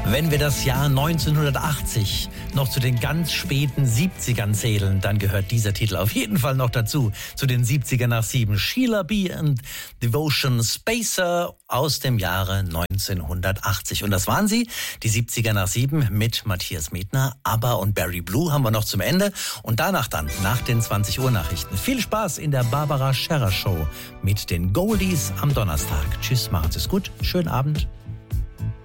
Wenn wir das Jahr 1980 noch zu den ganz späten 70ern zählen, dann gehört dieser Titel auf jeden Fall noch dazu. Zu den 70er nach 7. Sheila B. and Devotion Spacer aus dem Jahre 1980. Und das waren sie, die 70er nach 7 mit Matthias Medtner, ABBA und Barry Blue haben wir noch zum Ende. Und danach dann, nach den 20 Uhr Nachrichten, viel Spaß in der Barbara Scherrer Show mit den Goldies am Donnerstag. Tschüss, machen Sie es gut, schönen Abend.